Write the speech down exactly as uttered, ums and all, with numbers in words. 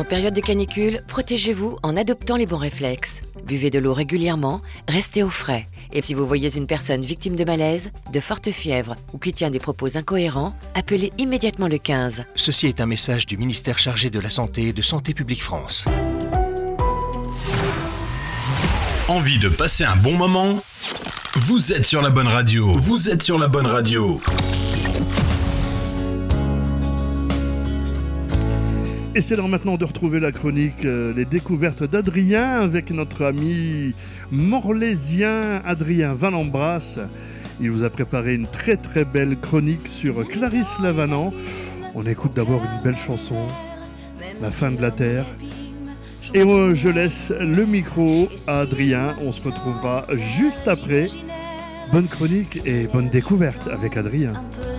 En période de canicule, protégez-vous en adoptant les bons réflexes. Buvez de l'eau régulièrement, restez au frais. Et si vous voyez une personne victime de malaise, de forte fièvre ou qui tient des propos incohérents, appelez immédiatement le quinze. Ceci est un message du ministère chargé de la Santé et de Santé publique France. Envie de passer un bon moment ? Vous êtes sur la bonne radio. Vous êtes sur la bonne radio. Et c'est l'heure maintenant de retrouver la chronique euh, Les découvertes d'Adrien avec notre ami morlaisien Adrien Valembras. Il vous a préparé une très très belle chronique sur Clarisse Lavanant. On écoute d'abord une belle chanson, La fin de la terre. Et euh, je laisse le micro à Adrien. On se retrouvera juste après. Bonne chronique et bonne découverte avec Adrien.